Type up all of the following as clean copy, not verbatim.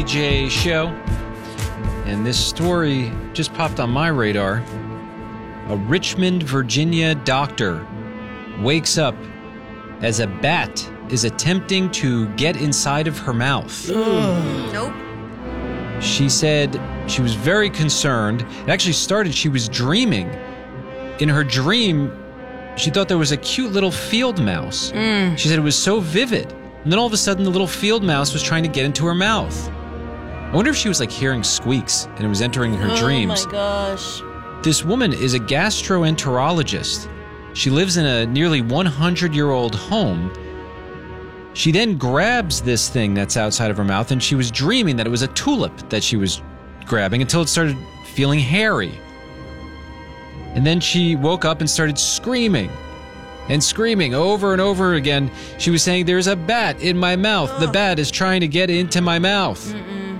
J Show, and this story just popped on my radar. A Richmond, Virginia doctor wakes up as a bat is attempting to get inside of her mouth. Nope. She said she was very concerned. It actually started, she was dreaming. In her dream, she thought there was a cute little field mouse. She said it was so vivid. And then all of a sudden, the little field mouse was trying to get into her mouth. I wonder if she was like hearing squeaks and it was entering her dreams. Oh my gosh. This woman is a gastroenterologist. She lives in a nearly 100-year-old home. She then grabs this thing that's outside of her mouth, and she was dreaming that it was a tulip that she was grabbing until it started feeling hairy. And then she woke up and started screaming and screaming over and over again. She was saying, "There's a bat in my mouth. The bat is trying to get into my mouth."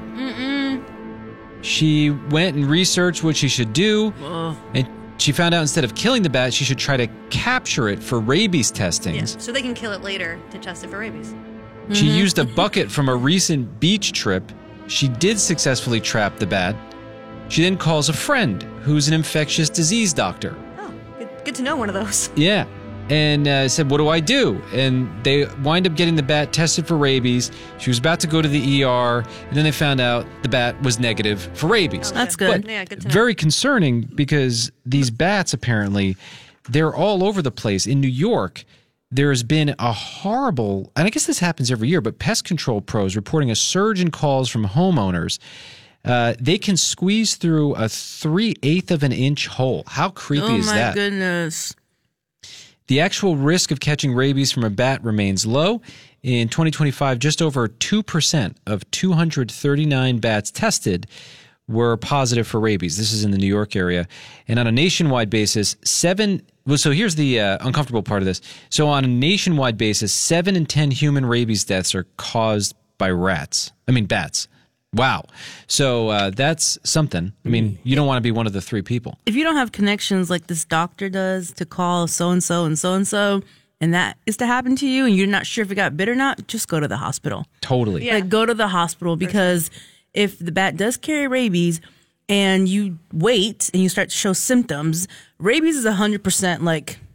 She went and researched what she should do, and she found out instead of killing the bat, she should try to capture it for rabies testings. Yeah, so they can kill it later to test it for rabies. She used a bucket from a recent beach trip. She did successfully trap the bat. She then calls a friend who's an infectious disease doctor. Oh, good to know one of those. Yeah. And said, "What do I do?" And they wind up getting the bat tested for rabies. She was about to go to the ER, and then they found out the bat was negative for rabies. Okay. That's good. Yeah, good to know. Very concerning because these bats, apparently, they're all over the place. In New York, there's been a horrible, and I guess this happens every year, but pest control pros reporting a surge in calls from homeowners. They can squeeze through a 3/8 of an inch hole. How creepy is that? Oh my goodness. The actual risk of catching rabies from a bat remains low. In 2025, just over 2% of 239 bats tested were positive for rabies. This is in the New York area. And on a nationwide basis, so here's the uncomfortable part of this. So on a nationwide basis, 7 in 10 human rabies deaths are caused by bats. Wow. So that's something. I mean, you don't want to be one of the 3 people. If you don't have connections like this doctor does to call so-and-so and so-and-so, and that is to happen to you, and you're not sure if it got bit or not, just go to the hospital. Totally. Yeah. Like, go to the hospital, because if the bat does carry rabies and you wait and you start to show symptoms, rabies is 100% like